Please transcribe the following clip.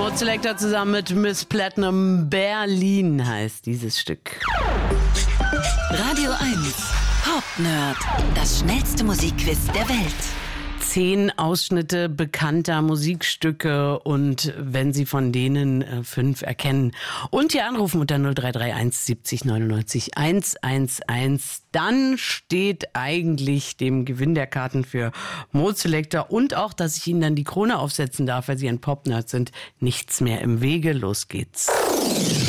Mode Selector zusammen mit Miss Platinum. Berlin heißt dieses Stück. Radio 1 Pop Nerd. Das schnellste Musikquiz der Welt. 10 Ausschnitte bekannter Musikstücke und wenn Sie von denen 5 erkennen und hier anrufen unter 0331 70 99 111, dann steht eigentlich dem Gewinn der Karten für Mode Selector und auch, dass ich Ihnen dann die Krone aufsetzen darf, weil Sie ein Pop-Nerd sind, nichts mehr im Wege. Los geht's.